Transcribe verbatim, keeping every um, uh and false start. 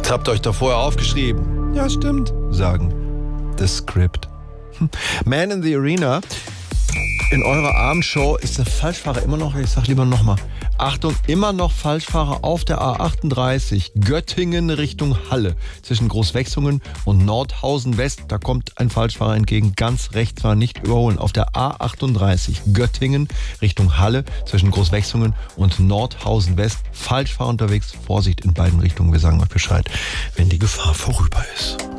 Habt euch doch vorher aufgeschrieben. Ja, stimmt, sagen The Script. Man in the Arena. In eurer Abendshow ist der Falschfahrer immer noch, ich sag lieber nochmal, Achtung, immer noch Falschfahrer auf der A achtunddreißig, Göttingen Richtung Halle. Zwischen Großwechsungen und Nordhausen West, da kommt ein Falschfahrer entgegen, ganz rechts war nicht überholen. Auf der A achtunddreißig, Göttingen Richtung Halle, zwischen Großwechsungen und Nordhausen West. Falschfahrer unterwegs, Vorsicht in beiden Richtungen, wir sagen euch Bescheid, wenn die Gefahr vorüber ist.